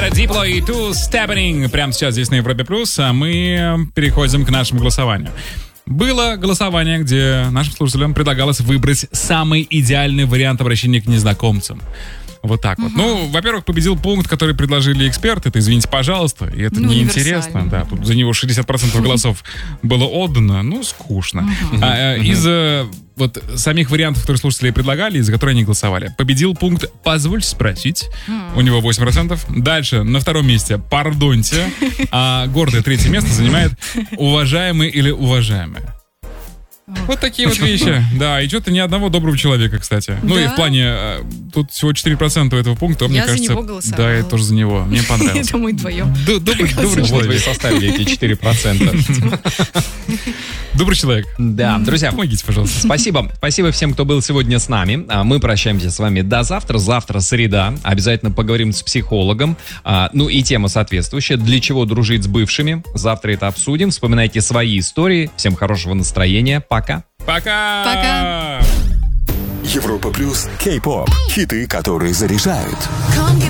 Это Diplo и Two Stepping прямо сейчас здесь на Европе Плюс, а мы переходим к нашему голосованию. Было голосование, где нашим слушателям предлагалось выбрать самый идеальный вариант обращения к незнакомцам. Вот так вот. Ну, во-первых, победил пункт, который предложили эксперты. Это «извините, пожалуйста». И это неинтересно. Да, тут за него 60% голосов было отдано. Ну, скучно. Из вот самих вариантов, которые слушатели предлагали, из-за которых они голосовали, победил пункт «позвольте спросить». У него 8%. Дальше, на втором месте «пардоньте». А гордое третье место занимает «уважаемый» или «уважаемая». Вот такие вот вещи. Да, и что-то ни одного доброго человека, кстати. Ну и в плане, тут всего 4% этого пункта, мне кажется... Я за него голосовала. Да, я тоже за него. Мне понравилось. Это мы вдвоем. Добрый человек. Вот вы и составили эти 4%. Добрый человек. Да, друзья. Помогите, пожалуйста. Спасибо. Спасибо всем, кто был сегодня с нами. Мы прощаемся с вами до завтра. Завтра среда. Обязательно поговорим с психологом. Ну и тема соответствующая. Для чего дружить с бывшими? Завтра это обсудим. Вспоминайте свои истории. Всем хорошего настроения. Пока. Пока. Пока. Европа Плюс Кей-поп. Хиты, которые заряжают.